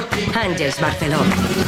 Àngels Barceló.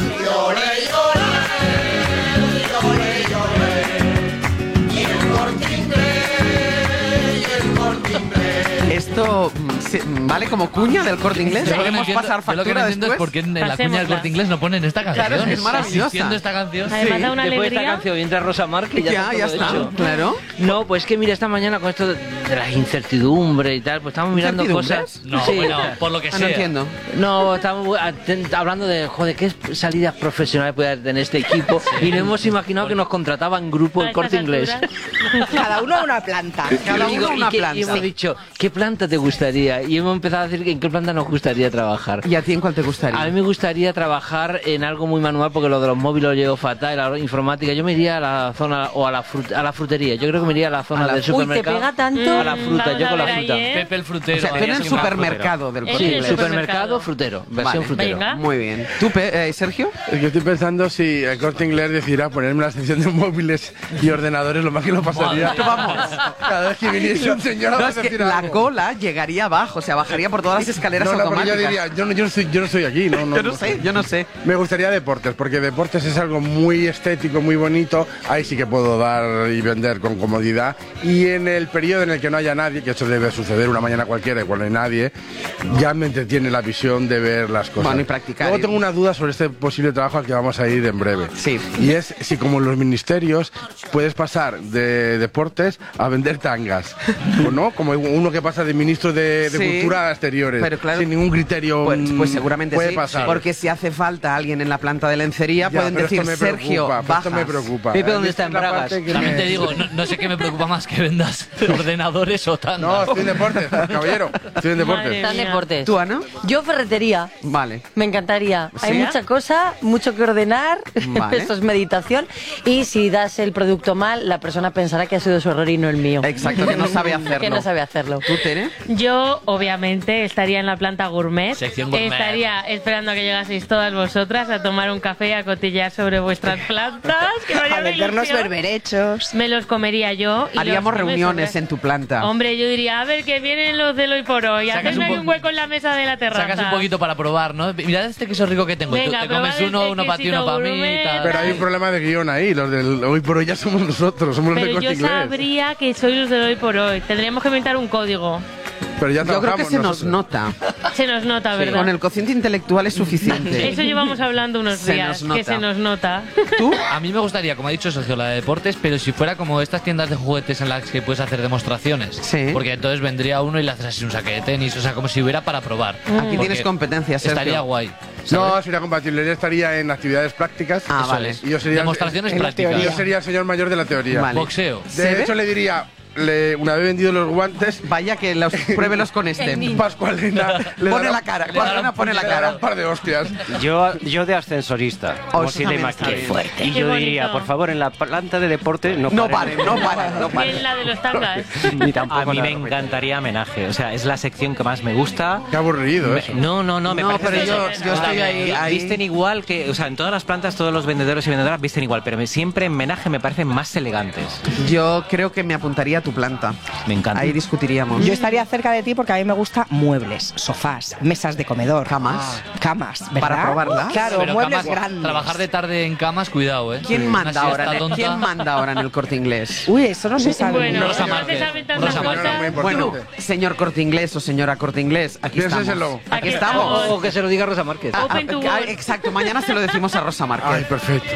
Esto vale como cuña del Corte Inglés. ¿Podemos pasar yo lo que no factura entiendo es después? por qué en la cuña del Corte Inglés no ponen esta canción. Claro, es maravillosa. Existiendo esta canción. Además da una Después de esta alegría. canción y entra Rosa Márquez Ya todo está, hecho. claro. No, pues que mira, esta mañana con esto de las incertidumbres y tal, pues estamos mirando cosas. No, Sí. bueno, por lo que No sea. entiendo. No, estamos hablando de, joder, qué salidas profesionales puede tener este equipo y nos hemos imaginado que nos contrataba en grupo el Corte Inglés. Cada uno a una planta. Cada Y uno una y planta. hemos dicho, ¿qué planta te gustaría? Y hemos empezado a decir en qué planta nos gustaría trabajar. ¿Y a ti en cuál te gustaría? A mí me gustaría trabajar en algo muy manual porque lo de los móviles lo llevo fatal, la informática. Yo me iría a la zona o a la frutería. Yo creo que me iría a la zona del Uy, te supermercado. pega tanto. A la fruta, Vamos yo a con la ver fruta. ahí, ¿eh? Pepe el frutero. O sea, tú en el Sería un supermercado del Corte Sí, Sí, Inglés. supermercado frutero, versión Vale. frutero. Venga. Muy bien. ¿Tú, Sergio? Yo estoy pensando si el Corte Inglés decidiera ponerme la sección de móviles y ordenadores, lo más que lo pasaría. Madre. Vamos, cada vez que viniese un señor a No, es que decir la algo. cola llegaría abajo, o sea, bajaría por todas las escaleras No, pero automáticas. yo diría, yo no estoy aquí, no. Yo no sé. Me gustaría deportes, porque deportes es algo muy estético, muy bonito. Ahí sí que puedo dar y vender con comodidad. Y en el periodo en el que no haya nadie, que eso debe suceder una mañana cualquiera y cuando no hay nadie, ya me entretiene la visión de ver las cosas. Bueno, y practicar. Luego tengo una duda sobre este posible trabajo al que vamos a ir en breve. Sí. Y es si como en los ministerios puedes pasar de deportes a vender tangas, ¿o no? Como uno que pasa de ministro de Sí, Cultura a exteriores, pero claro, sin ningún criterio. Pues seguramente puede sí, pasar. porque si hace falta alguien en la planta de lencería, Ya, pueden pero decir, esto me Sergio, preocupa, pero bajas. esto me preocupa. Pepe, ¿dónde está? Esta En es la Bragas. parte que También me- te digo, no sé qué me preocupa más, que vendas ordenadores o tandas. No, estoy en deportes, caballero. Estoy en deportes. Madre Están mía. deportes. ¿Tú, Ana? Yo ferretería. Vale. Me encantaría. ¿Sí? Hay mucha cosa, mucho que ordenar. Vale. Esto es meditación. Y si das el producto mal, la persona pensará que ha sido su error y no el mío. Exacto, que no sabe hacerlo. Que no sabe hacerlo. ¿Tú, Tere? Yo, obviamente, estaría en la planta gourmet. Sección gourmet. Estaría esperando a que llegaseis todas vosotras a tomar un café y a cotillear sobre vuestras plantas. Que me haría A una vendernos ilusión. berberechos. Me los comería yo. Y Haríamos los comes reuniones sobre- en tu planta. Hombre, yo diría, a ver, que vienen los del hoy por hoy. Sacas Hacedme un ahí po- un hueco en la mesa de la terraza. Sacas un poquito para probar, ¿no? Mirad este queso rico que tengo. Y tú Venga, te comes probad uno este para ti, uno para mí. quesito tal. Pero hay un problema de guión ahí. Los del hoy por hoy ya somos nosotros, somos los de Pero Corte yo Inglés. sabría que sois los del hoy por hoy. Tendríamos que inventar un código. Pero ya Yo creo que trabajamos se nos nosotros. nota. Se nos nota, ¿verdad? Con el cociente intelectual es suficiente. Eso llevamos hablando unos Se días, nos que nota. se nos nota. ¿Tú? A mí me gustaría, como ha dicho Sergio, la de deportes, pero si fuera como estas tiendas de juguetes en las que puedes hacer demostraciones. Sí. Porque entonces vendría uno y le haces así un saque de tenis, o sea, como si hubiera para probar. Aquí Porque tienes competencia, Sergio. Estaría guay. No, ¿sabes? sería compatible. Yo estaría en actividades prácticas. Ah, Eso vale. es. Y yo sería Demostraciones en la prácticas. Y yo teoría. sería el señor mayor de la teoría. Vale. Boxeo. ¿Se De ve? hecho, le diría, una vez vendido los guantes, Vaya que los pruébelos con este. Pascualina le Pone dará- la cara, le dará Pascualina un- pone la le dará cara. un par de hostias. Yo de ascensorista, Oh, como eso si le también está maquille. bien. Y Qué yo bonito. diría, por favor, en la planta de deporte no No paren. paren, no paren, no Y en paren. la de los tangas. Ni tampoco A mí la me ropa. encantaría homenaje, o sea, es la sección que más me gusta. Qué aburrido Me- eso. no, me No, parece pero que- yo estoy ahí. Visten igual que, o sea, en todas las plantas todos los vendedores y vendedoras visten igual, pero siempre en homenaje me parecen más elegantes. Yo creo que me apuntaría a tu planta. Me encanta. Ahí discutiríamos. Yo estaría cerca de ti porque a mí me gustan muebles, sofás, mesas de comedor. Camas. Camas, ¿verdad? Para probarlas. Claro, Pero muebles camas, grandes. trabajar de tarde en camas, cuidado, ¿eh? ¿Quién Una manda ahora? siesta tonta. ¿Quién manda ahora en el Corte Inglés? Uy, eso no se sabe. Bueno, Rosa no Márquez. se saben tantas Rosa Márquez. cosas. Muy Bueno, importante. señor Corte Inglés o señora Corte Inglés, aquí estamos. Piénseselo. Aquí Aquí estamos. estamos. O que se lo diga Rosa Márquez. Open to work. Exacto, mañana se lo decimos a Rosa Ay, Márquez. perfecto.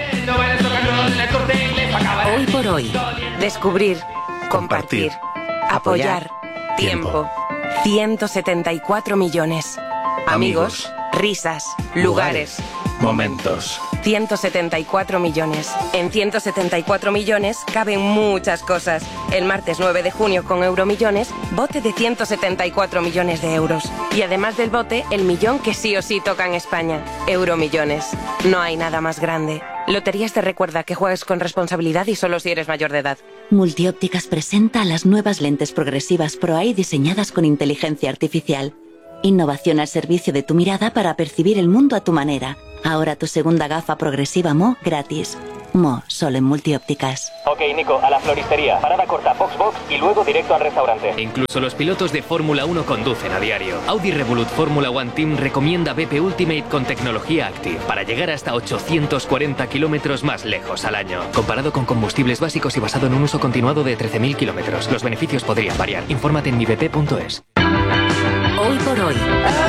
Hoy por hoy. Descubrir. Compartir. Apoyar. Tiempo. 174 millones. Amigos. Risas. Lugares. Momentos. 174 millones. En 174 millones caben muchas cosas. El martes 9 de junio con Euromillones, bote de 174 millones de euros. Y además del bote, el millón que sí o sí toca en España. Euromillones. No hay nada más grande. Loterías te recuerda que juegues con responsabilidad y solo si eres mayor de edad. Multiópticas presenta las nuevas lentes progresivas ProEye diseñadas con inteligencia artificial. Innovación al servicio de tu mirada para percibir el mundo a tu manera. Ahora tu segunda gafa progresiva Mo gratis. Solo en Multiópticas. Ok, Nico, a la floristería. Parada corta, box y luego directo al restaurante. Incluso los pilotos de Fórmula 1 conducen a diario. Audi Revolut Fórmula One Team recomienda BP Ultimate con tecnología Active para llegar hasta 840 kilómetros más lejos al año. Comparado con combustibles básicos y basado en un uso continuado de 13.000 kilómetros. Los beneficios podrían variar. Infórmate en mibp.es. Hoy por hoy.